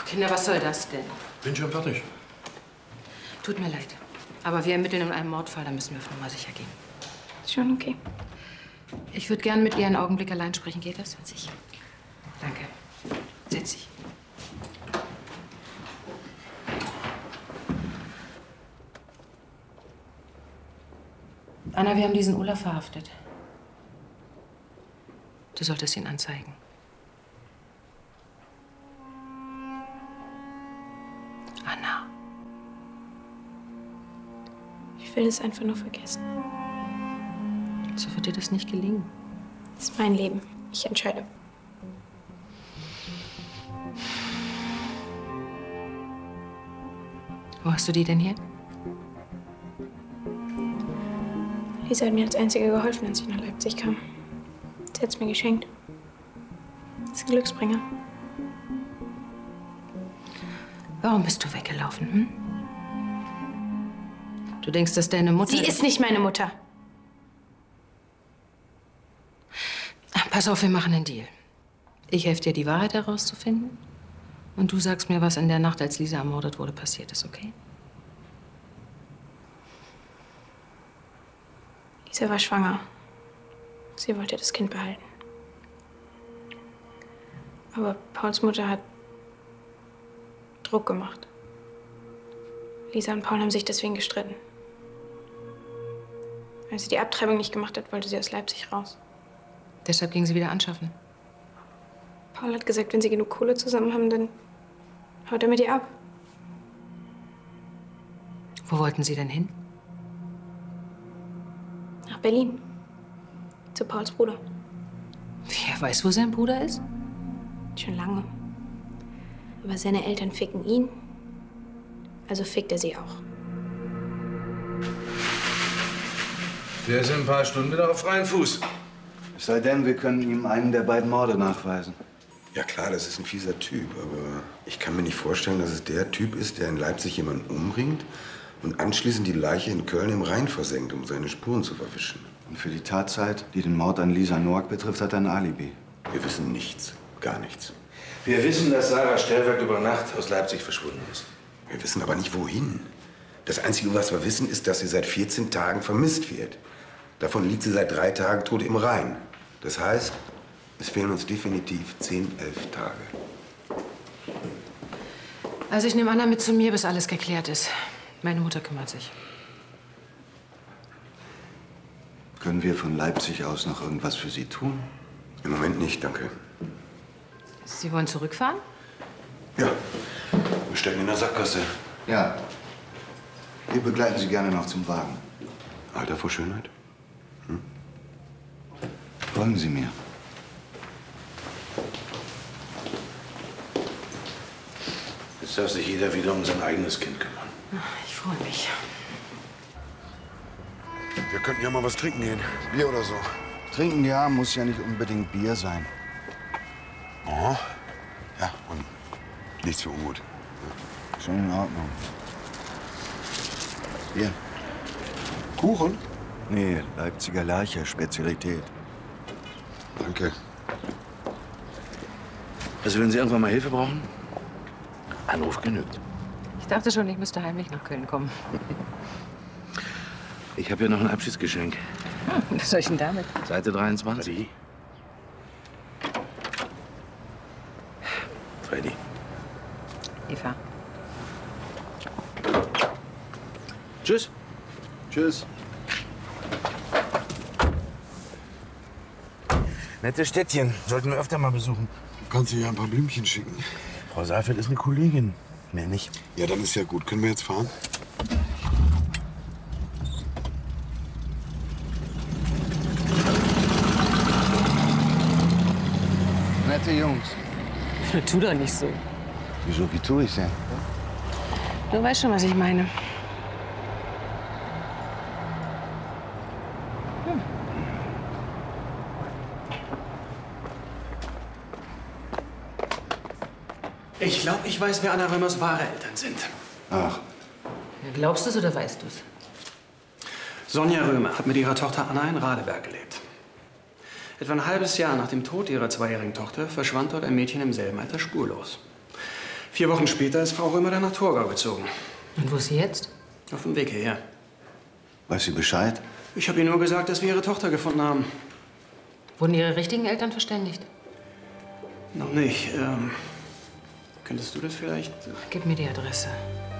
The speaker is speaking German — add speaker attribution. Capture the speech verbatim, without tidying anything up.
Speaker 1: Kinder, was soll das denn?
Speaker 2: Bin schon fertig.
Speaker 1: Tut mir leid. Aber wir ermitteln in einem Mordfall, da müssen wir auf Nummer sicher gehen.
Speaker 3: Ist schon okay.
Speaker 1: Ich würde gern mit ihr einen Augenblick allein sprechen. Geht das? Sicher. Danke. Setz dich. Anna, wir haben diesen Olaf verhaftet. Du solltest ihn anzeigen. Anna.
Speaker 3: Ich will es einfach nur vergessen.
Speaker 1: So wird dir das nicht gelingen.
Speaker 3: Das ist mein Leben. Ich entscheide.
Speaker 1: Wo hast du die denn her?
Speaker 3: Lisa hat mir als Einzige geholfen, als ich nach Leipzig kam. Sie hat es mir geschenkt. Das ist ein Glücksbringer.
Speaker 1: Warum bist du weggelaufen, hm? Du denkst, dass deine Mutter...
Speaker 3: Sie ist nicht meine Mutter.
Speaker 1: Pass auf, wir machen einen Deal. Ich helfe dir, die Wahrheit herauszufinden. Und du sagst mir, was in der Nacht, als Lisa ermordet wurde, passiert ist, okay?
Speaker 3: Lisa war schwanger. Sie wollte das Kind behalten. Aber Pauls Mutter hat Druck gemacht. Lisa und Paul haben sich deswegen gestritten. Als sie die Abtreibung nicht gemacht hat, wollte sie aus Leipzig raus.
Speaker 1: Deshalb ging sie wieder anschaffen.
Speaker 3: Paul hat gesagt, wenn sie genug Kohle zusammen haben, dann haut er mit ihr ab.
Speaker 1: Wo wollten sie denn hin?
Speaker 3: Nach Berlin. Zu Pauls Bruder.
Speaker 1: Wer weiß, wo sein Bruder ist?
Speaker 3: Schon lange. Aber seine Eltern ficken ihn. Also fickt er sie auch.
Speaker 4: Der ist in ein paar Stunden wieder auf freien Fuß.
Speaker 5: Es sei denn, wir können ihm einen der beiden Morde nachweisen.
Speaker 6: Ja klar, das ist ein fieser Typ, aber ich kann mir nicht vorstellen, dass es der Typ ist, der in Leipzig jemanden umbringt und anschließend die Leiche in Köln im Rhein versenkt, um seine Spuren zu verwischen.
Speaker 5: Und für die Tatzeit, die den Mord an Lisa Noack betrifft, hat er ein Alibi.
Speaker 6: Wir wissen nichts, gar nichts.
Speaker 4: Wir wissen, dass Sarah Stellwerk über Nacht aus Leipzig verschwunden ist.
Speaker 6: Wir wissen aber nicht, wohin. Das Einzige, was wir wissen, ist, dass sie seit vierzehn Tagen vermisst wird. Davon liegt sie seit drei Tagen tot im Rhein. Das heißt, es fehlen uns definitiv zehn, elf Tage.
Speaker 1: Also ich nehme Anna mit zu mir, bis alles geklärt ist. Meine Mutter kümmert sich.
Speaker 5: Können wir von Leipzig aus noch irgendwas für Sie tun?
Speaker 6: Im Moment nicht, danke.
Speaker 1: Sie wollen zurückfahren?
Speaker 6: Ja, wir stecken in der Sackgasse.
Speaker 5: Ja. Wir begleiten Sie gerne noch zum Wagen.
Speaker 6: Alter vor Schönheit? Hm?
Speaker 5: Folgen Sie mir.
Speaker 4: Jetzt darf sich jeder wieder um sein eigenes Kind kümmern.
Speaker 1: Ich freue mich.
Speaker 6: Wir könnten ja mal was trinken gehen. Bier oder so.
Speaker 5: Trinken, ja, muss ja nicht unbedingt Bier sein.
Speaker 6: Oh. Ja, und nichts für ungut.
Speaker 5: Schon in Ordnung. Hier.
Speaker 6: Kuchen?
Speaker 5: Nee, Leipziger Lerche, Spezialität.
Speaker 6: Danke.
Speaker 4: Also, wenn Sie irgendwann mal Hilfe brauchen, Anruf genügt.
Speaker 1: Ich dachte schon, ich müsste heimlich nach Köln kommen.
Speaker 4: Ich habe ja noch ein Abschiedsgeschenk.
Speaker 1: Hm, was soll ich denn damit?
Speaker 4: Seite dreiundzwanzig. Freddy.
Speaker 1: Eva.
Speaker 4: Tschüss.
Speaker 5: Tschüss.
Speaker 4: Nettes Städtchen. Sollten wir öfter mal besuchen.
Speaker 6: Du kannst ihr ja ein paar Blümchen schicken.
Speaker 4: Frau Seifert ist eine Kollegin. Mehr nicht.
Speaker 6: Ja, dann ist ja gut. Können wir jetzt fahren?
Speaker 5: Nette Jungs.
Speaker 1: Tu doch nicht so.
Speaker 5: Wieso, wie tue ich's denn?
Speaker 1: Du weißt schon, was ich meine. Hm.
Speaker 2: Ich glaube, ich weiß, wer Anna Römers wahre Eltern sind.
Speaker 5: Ach.
Speaker 1: Glaubst du es oder weißt du es?
Speaker 2: Sonja Römer hat mit ihrer Tochter Anna in Radeberg gelebt. Etwa ein halbes Jahr nach dem Tod ihrer zweijährigen Tochter verschwand dort ein Mädchen im selben Alter spurlos. Vier Wochen später ist Frau Römer dann nach Torgau gezogen.
Speaker 1: Und wo ist sie jetzt?
Speaker 2: Auf dem Weg hierher.
Speaker 5: Weiß sie Bescheid?
Speaker 2: Ich habe ihr nur gesagt, dass wir ihre Tochter gefunden haben.
Speaker 1: Wurden ihre richtigen Eltern verständigt?
Speaker 2: Noch nicht. Ähm, könntest du das vielleicht?
Speaker 1: Gib mir die Adresse.